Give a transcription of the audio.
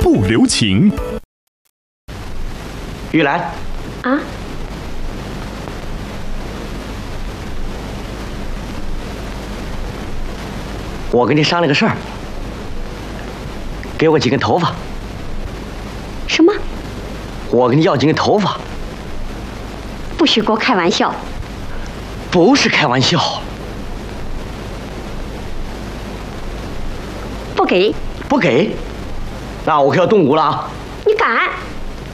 不留情。 玉兰啊， 我跟你商量个事儿，给我几根头发。 什么？ 我跟你要几根头发。 不许给我开玩笑！ 不是开玩笑。 不给！ 不给，那我可要动武了啊！ 你敢？